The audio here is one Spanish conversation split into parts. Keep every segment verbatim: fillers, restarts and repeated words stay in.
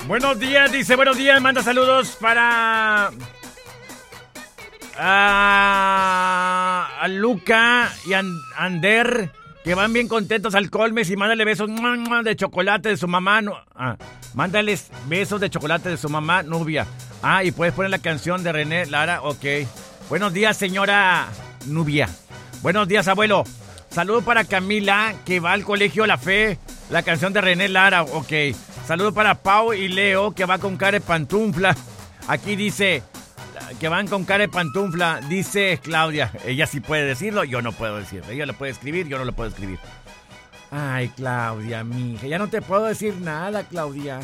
Buenos días, dice, buenos días, manda saludos para a, a Luca y a Ander, que van bien contentos al Colmes, y mándale besos de chocolate de su mamá. No, ah, mándales besos de chocolate de su mamá, Nubia. Ah, y puedes poner la canción de René Lara, ok. Buenos días, señora Nubia. Buenos días, abuelo. Saludo para Camila, que va al colegio La Fe, la canción de René Lara, ok. Saludo para Pau y Leo, que va con cara de pantufla. Aquí dice que van con cara de pantufla, dice Claudia. Ella sí puede decirlo, yo no puedo decirlo. Ella lo puede escribir, yo no lo puedo escribir. Ay, Claudia, mija, ya no te puedo decir nada, Claudia.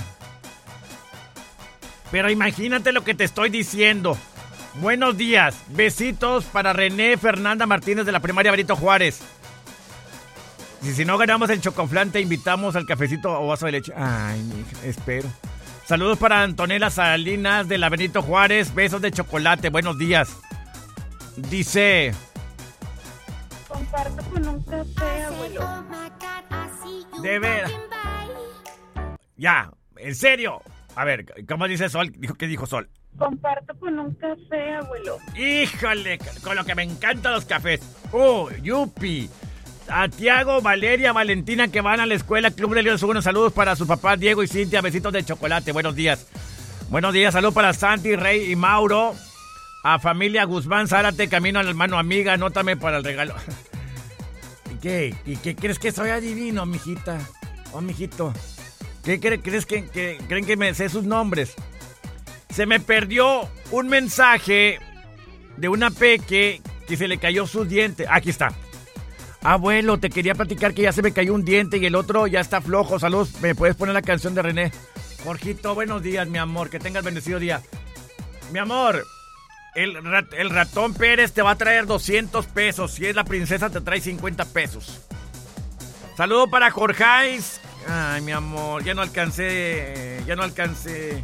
Pero imagínate lo que te estoy diciendo. Buenos días, besitos para René Fernanda Martínez de la primaria Benito Juárez. Y si no ganamos el chocoflán, te invitamos al cafecito o vaso de leche. Ay, mija, espero. Saludos para Antonella Salinas de la Benito Juárez. Besos de chocolate. Buenos días. Dice... Comparto con un café, abuelo. De ver. Ya, en serio. A ver, ¿cómo dice Sol? Dijo, ¿qué dijo Sol? Comparto con un café, abuelo. Híjole, con lo que me encantan los cafés. Oh, yupi. A Tiago, Valeria, Valentina, que van a la escuela Club de León. Unos saludos para sus papás Diego y Cintia. Besitos de chocolate. Buenos días. Buenos días. Saludos para Santi, Rey y Mauro. A familia Guzmán Zárate, camino al hermano amiga. Anótame para el regalo. ¿Qué? ¿Y qué crees que soy adivino, mijita? Oh, mijito. ¿Qué cre- crees que, que creen que me sé sus nombres? Se me perdió un mensaje de una peque que se le cayó sus dientes. Aquí está. Abuelo, te quería platicar que ya se me cayó un diente y el otro ya está flojo. Saludos, ¿me puedes poner la canción de René? Jorgito, buenos días, mi amor. Que tengas bendecido día. Mi amor, el, rat, el ratón Pérez te va a traer doscientos pesos. Si es la princesa, te trae cincuenta pesos. Saludo para Jorgeis. Ay, mi amor, ya no alcancé. Ya no alcancé.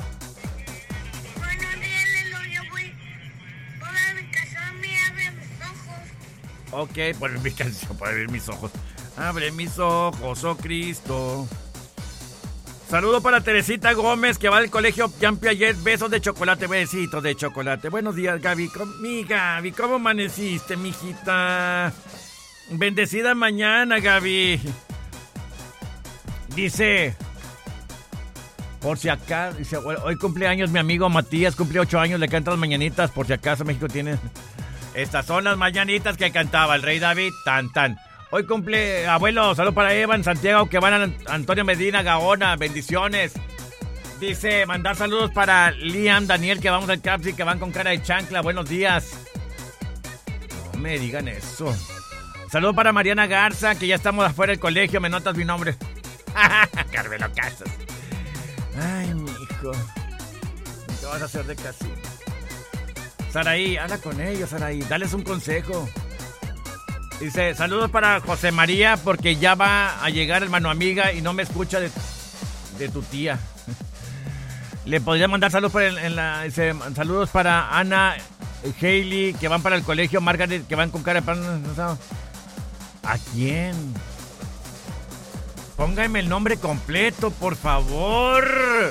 Ok, por mi canción, para abrir mis ojos. Abre mis ojos, oh Cristo. Saludo para Teresita Gómez, que va al colegio Jean Piaget. Besos de chocolate, besitos de chocolate. Buenos días, Gaby. Mi Gaby, ¿cómo amaneciste, mijita? Bendecida mañana, Gaby. Dice... Por si acaso, dice, hoy cumpleaños mi amigo Matías, cumple ocho años, le cantan las mañanitas, por si acaso México tiene... Estas son las mañanitas que cantaba el rey David, tan tan. Hoy cumple, abuelo, saludos para Evan, Santiago, que van a Antonio Medina, Gaona, bendiciones. Dice, mandar saludos para Liam, Daniel, que vamos al Capsi, que van con cara de chancla, buenos días. No me digan eso. Saludos para Mariana Garza, que ya estamos afuera del colegio, me notas mi nombre. Carmelo Casas. Ay, mi hijo. ¿Qué vas a hacer de casino? Saraí, habla con ellos, Saraí, dales un consejo. Dice, saludos para José María, porque ya va a llegar hermano amiga y no me escucha de, de tu tía. Le podría mandar saludos para en, en la, dice, saludos para Ana, Hailey, que van para el colegio, Margaret, que van con cara de pan. ¿A quién? Póngame el nombre completo, por favor.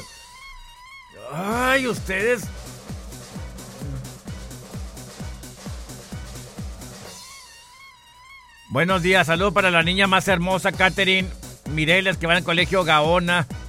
Ay, ustedes... Buenos días, saludos para la niña más hermosa, Catherine Mireles, que va al colegio Gaona.